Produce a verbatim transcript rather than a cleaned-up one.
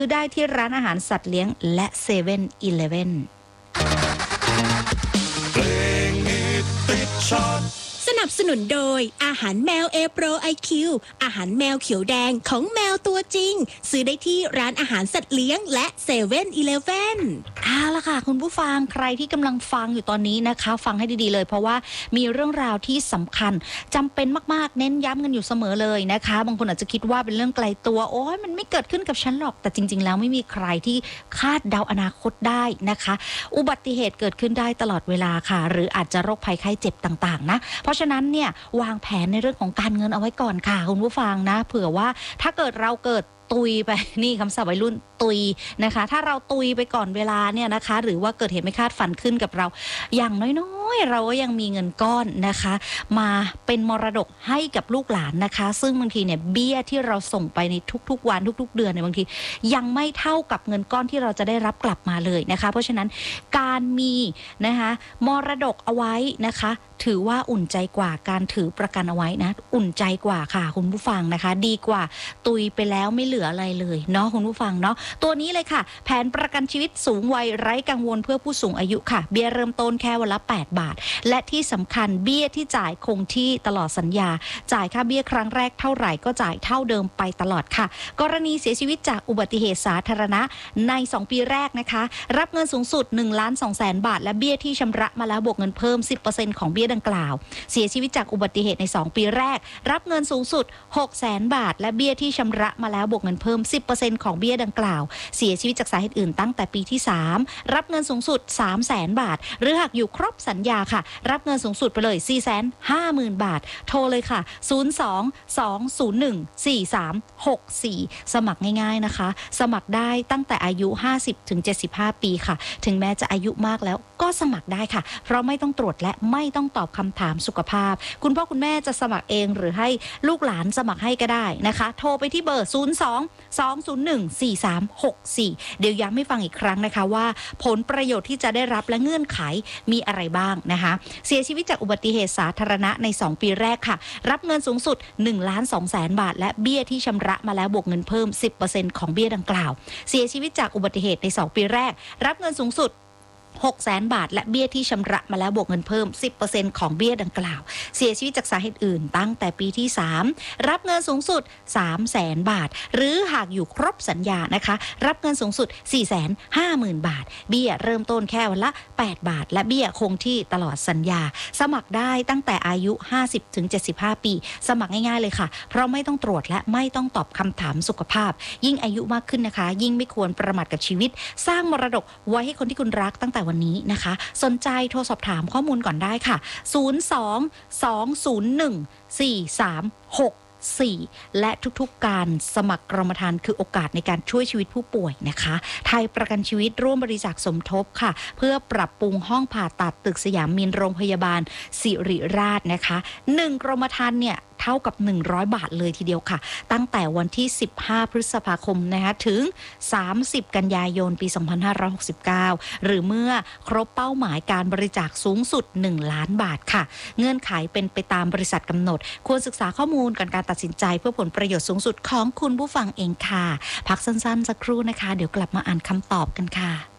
ซื้อได้ที่ร้านอาหารสัตว์เลี้ยงและเซเว่นอีเลฟเว่นสนับสนุนโดยอาหารแมวเอโปรไอคิวอาหารแมวเขียวแดงของแมวตัวจริงซื้อได้ที่ร้านอาหารสัตว์เลี้ยงและเซเว่นอีเลฟเว่นเอาล่ะค่ะคุณผู้ฟังใครที่กำลังฟังอยู่ตอนนี้นะคะฟังให้ดีๆเลยเพราะว่ามีเรื่องราวที่สำคัญจำเป็นมากๆเน้นย้ำกันอยู่เสมอเลยนะคะบางคนอาจจะคิดว่าเป็นเรื่องไกลตัวโอ้ยมันไม่เกิดขึ้นกับฉันหรอกแต่จริงๆแล้วไม่มีใครที่คาดเดาอนาคตได้นะคะอุบัติเหตุเกิดขึ้นได้ตลอดเวลาค่ะหรืออาจจะโรคภัยไข้เจ็บต่างๆนะเพราะฉะนั้นเนี่ยวางแผนในเรื่องของการเงินเอาไว้ก่อนค่ะคุณผู้ฟังนะเผื่อว่าถ้าเกิดเราเกิดตุยไปนี่คำศัพท์วัยรุ่นตุยนะคะถ้าเราตุยไปก่อนเวลาเนี่ยนะคะหรือว่าเกิดเหตุไม่คาดฝันขึ้นกับเราอย่างน้อยๆเราก็ยังมีเงินก้อนนะคะมาเป็นมรดกให้กับลูกหลานนะคะซึ่งบางทีเนี่ยเบี้ยที่เราส่งไปในทุกๆวันทุกๆเดือนเนี่ยบางทียังไม่เท่ากับเงินก้อนที่เราจะได้รับกลับมาเลยนะคะเพราะฉะนั้นการมีนะคะมรดกเอาไว้นะคะถือว่าอุ่นใจกว่าการถือประกันเอาไว้นะอุ่นใจกว่าค่ะคุณผู้ฟังนะคะดีกว่าตุยไปแล้วไม่เหลืออะไรเลยเนาะคุณผู้ฟังเนาะตัวนี้เลยค่ะแผนประกันชีวิตสูงวัยไร้กังวลเพื่อผู้สูงอายุค่ะเบี้ยเริ่มต้นแค่วันละแปดบาทและที่สำคัญเบี้ยที่จ่ายคงที่ตลอดสัญญาจ่ายค่าเบี้ยครั้งแรกเท่าไหร่ก็จ่ายเท่าเดิมไปตลอดค่ะกรณีเสียชีวิตจากอุบัติเหตุสาธารณะในสองปีแรกนะคะรับเงินสูงสุด หนึ่งล้านสองแสน บาทและเบี้ยที่ชำระมาแล้วบวกเงินเพิ่ม สิบเปอร์เซ็นต์ ของเบี้ยดังกล่าวเสียชีวิตจากอุบัติเหตุในสองปีแรกรับเงินสูงสุด หกแสน บาทและเบี้ยที่ชำระมาแล้วบวกเงินเพิ่ม สิบเปอร์เซ็นต์ ของเบี้ยดังกล่าวเสียชีวิตจากสาเหตุอื่นตั้งแต่ปีที่สามรับเงินสูงสุด สามแสน บาทหรือหากอยู่ครบสัญญาค่ะรับเงินสูงสุดไปเลย สี่แสนห้าหมื่น บาทโทรเลยค่ะศูนย์ สอง สอง ศูนย์ หนึ่ง สี่ สาม หก สี่สมัครง่ายๆนะคะสมัครได้ตั้งแต่อายุ ห้าสิบถึงเจ็ดสิบห้า ปีค่ะถึงแม้จะอายุมากแล้วก็สมัครได้ค่ะเพราะไม่ต้องตรวจและไม่ต้องตอบคำถามสุขภาพคุณพ่อคุณแม่จะสมัครเองหรือให้ลูกหลานสมัครให้ก็ได้นะคะโทรไปที่เบอร์ ศูนย์ สอง สอง ศูนย์ หนึ่ง สี่ สาม หก สี่ เดี๋ยวย้ำให้ฟังอีกครั้งนะคะว่าผลประโยชน์ที่จะได้รับและเงื่อนไขมีอะไรบ้างนะคะเสียชีวิตจากอุบัติเหตุสาธารณะในสองปีแรกค่ะรับเงินสูงสุด หนึ่งล้านสองแสน บาทและเบี้ยที่ชำระมาแล้วบวกเงินเพิ่ม สิบเปอร์เซ็นต์ ของเบี้ยดังกล่าวเสียชีวิตจากอุบัติเหตุในสองปีแรกรับเงินสูงสุดหกแสน บาทและเบี้ยที่ชำระมาแล้วบวกเงินเพิ่ม สิบเปอร์เซ็นต์ ของเบี้ยดังกล่าวเสียชีวิตจากสาเหตุอื่นตั้งแต่ปีที่สามรับเงินสูงสุด สามแสน บาทหรือหากอยู่ครบสัญญานะคะรับเงินสูงสุด สี่แสนห้าหมื่น บาทเบี้ยเริ่มต้นแค่วันละแปดบาทและเบี้ยคงที่ตลอดสัญญาสมัครได้ตั้งแต่อายุ ห้าสิบถึงเจ็ดสิบห้า ปีสมัครง่ายๆเลยค่ะเพราะไม่ต้องตรวจและไม่ต้องตอบคำถามสุขภาพยิ่งอายุมากขึ้นนะคะยิ่งไม่ควรประมาทกับชีวิตสร้างมรดกไว้ให้คนที่คุณรักตั้งแต่วันนี้นะคะสนใจโทรสอบถามข้อมูลก่อนได้ค่ะศูนย์ สอง สอง ศูนย์ หนึ่ง สี่ สาม หก สี่และทุกๆการสมัครกรมธรรม์คือโอกาสในการช่วยชีวิตผู้ป่วยนะคะไทยประกันชีวิตร่วมบริจาคสมทบค่ะเพื่อปรับปรุงห้องผ่าตัดตึกสยามมินโรงพยาบาลศิริราชนะคะหนึ่งกรมธรรม์เนี่ยเท่ากับหนึ่งร้อยบาทเลยทีเดียวค่ะตั้งแต่วันที่สิบห้าพฤษภาคมนะคะถึงสามสิบกันยายนปีสองพันห้าร้อยหกสิบเก้าหรือเมื่อครบเป้าหมายการบริจาคสูงสุดหนึ่งล้านบาทค่ะเงื่อนไขเป็นไปตามบริษัทกำหนดควรศึกษาข้อมูลก่อนการตัดสินใจเพื่อผลประโยชน์สูงสุดของคุณผู้ฟังเองค่ะพักสั้นๆสักครู่นะคะเดี๋ยวกลับมาอ่านคำตอบกันค่ะ